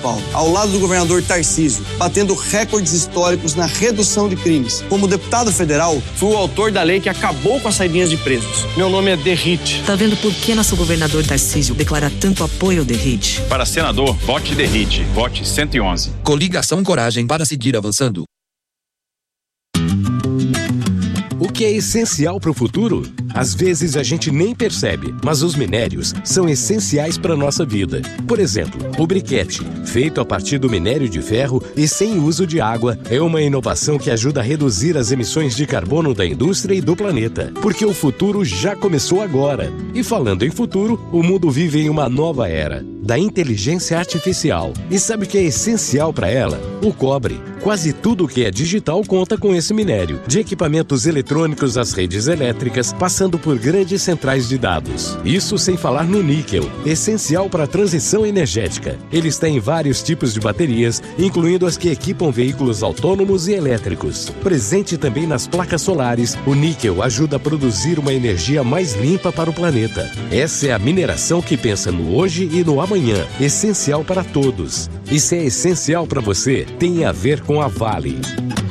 Paulo, ao lado do governador Tarcísio, batendo recordes históricos na redução de crimes. Como deputado federal, fui o autor da lei que acabou com as saidinhas de presos. Meu nome é Derrite. Tá vendo por que nosso governador Tarcísio declara tanto apoio ao Derrite? Para senador, vote Derrite. Vote 111. Coligação Coragem para seguir avançando. O que é essencial para o futuro? Às vezes a gente nem percebe, mas os minérios são essenciais para a nossa vida. Por exemplo, o briquete, feito a partir do minério de ferro e sem uso de água, é uma inovação que ajuda a reduzir as emissões de carbono da indústria e do planeta. Porque o futuro já começou agora. E falando em futuro, o mundo vive em uma nova era, da inteligência artificial. E sabe o que é essencial para ela? O cobre. Quase tudo que é digital conta com esse minério, de equipamentos eletrônicos às redes elétricas, passando por grandes centrais de dados. Isso sem falar no níquel, essencial para a transição energética. Ele está em vários tipos de baterias, incluindo as que equipam veículos autônomos e elétricos. Presente também nas placas solares, o níquel ajuda a produzir uma energia mais limpa para o planeta. Essa é a mineração que pensa no hoje e no amanhã, essencial para todos. E se é essencial para você, tem a ver com a Vale.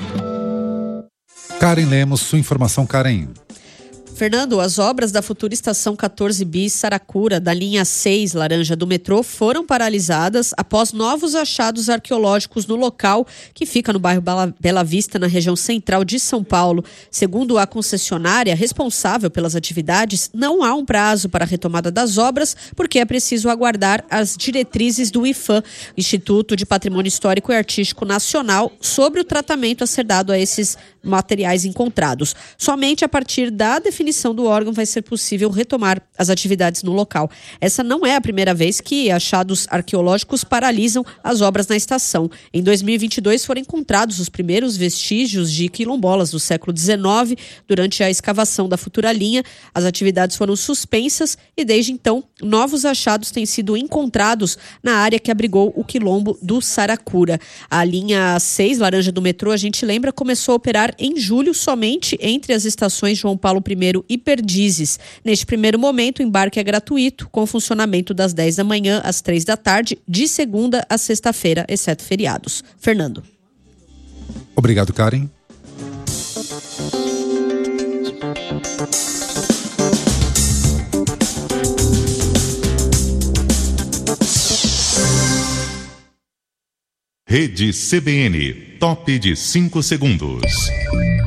Karen Lemos, sua informação, Karen. Fernando, as obras da futura estação 14 bis Saracura, da linha 6 laranja do metrô, foram paralisadas após novos achados arqueológicos no local, que fica no bairro Bela Vista, na região central de São Paulo. Segundo a concessionária responsável pelas atividades, não há um prazo para a retomada das obras, porque é preciso aguardar as diretrizes do IPHAN, Instituto de Patrimônio Histórico e Artístico Nacional, sobre o tratamento a ser dado a esses materiais encontrados. Somente a partir da definição do órgão vai ser possível retomar as atividades no local. Essa não é a primeira vez que achados arqueológicos paralisam as obras na estação. Em 2022 foram encontrados os primeiros vestígios de quilombolas do século XIX durante a escavação da futura linha. As atividades foram suspensas e desde então novos achados têm sido encontrados na área que abrigou o quilombo do Saracura. A linha 6 laranja do metrô, a gente lembra, começou a operar em julho somente entre as estações João Paulo I e Perdizes. Neste primeiro momento, o embarque é gratuito, com funcionamento das 10 da manhã às 3 da tarde, de segunda a sexta-feira, exceto feriados. Fernando. Obrigado, Karen. Rede CBN, top de 5 segundos.